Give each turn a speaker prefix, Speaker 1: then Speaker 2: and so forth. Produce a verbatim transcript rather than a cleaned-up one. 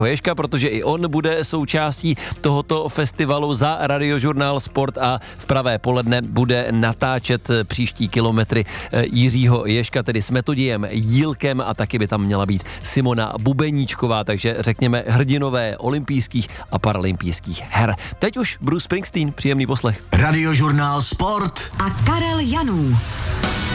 Speaker 1: Ježka, protože i on bude součástí tohoto festivalu za Radiožurnál Sport a v pravé poledne bude natáčet příští kilometry Jiřího Ježka, tedy s Metodiem Jílkem a taky by tam měla být Simona Bubeníčková, takže řekněme hrdinové olympijských a paralympijských her. Teď už Bruce Springsteen, příjemný poslech.
Speaker 2: Radiožurnál Sport
Speaker 3: a Karel Janů.